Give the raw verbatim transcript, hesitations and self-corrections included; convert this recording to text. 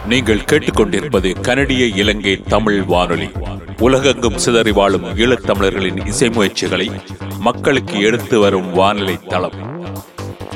நீங்கள் கேட்டுக்கொண்டிருப்பது கனடிய இலங்கை தமிழ் வானொலி. உலகெங்கும் சிதறி வாழும் ஈழத்தமிழர்களின் இசை முயற்சிகளை மக்களுக்கு எடுத்து வரும் வானொலி தளம்.